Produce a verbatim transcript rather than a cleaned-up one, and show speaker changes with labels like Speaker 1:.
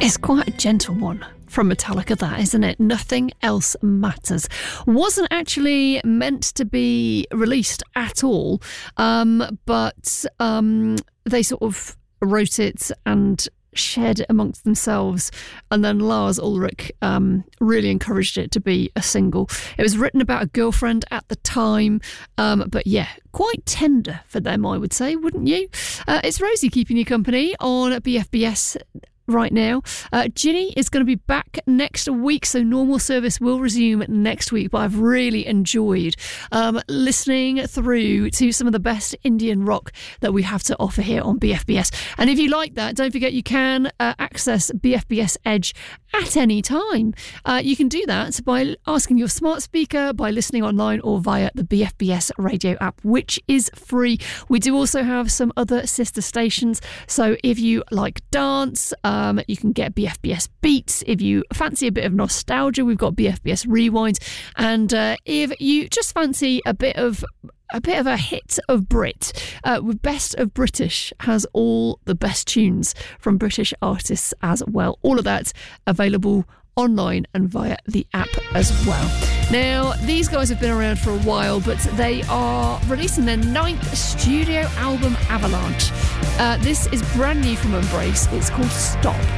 Speaker 1: It's quite a gentle one from Metallica, that, isn't it? Nothing Else Matters. Wasn't actually meant to be released at all, um, but um, they sort of wrote it and shared it amongst themselves, and then Lars Ulrich um, really encouraged it to be a single. It was written about a girlfriend at the time, um, but yeah, quite tender for them, I would say, wouldn't you? Uh, it's Rosie keeping you company on B F B S right now. Uh, Ginny is going to be back next week, so normal service will resume next week, but I've really enjoyed um, listening through to some of the best Indian rock that we have to offer here on B F B S. And if you like that, don't forget you can uh, access B F B S Edge at any time. Uh, you can do that by asking your smart speaker, by listening online, or via the B F B S radio app, which is free. We do also have some other sister stations, so if you like dance, um, you can get B F B S Beats. If you fancy a bit of nostalgia, we've got B F B S Rewind. And uh, if you just fancy a bit of a bit of a hit of Brit, uh, with Best of British has all the best tunes from British artists as well. All of that available online and via the app as well. Now, these guys have been around for a while, but they are releasing their ninth studio album, Avalanche. Uh, this is brand new from Embrace. It's called Stop.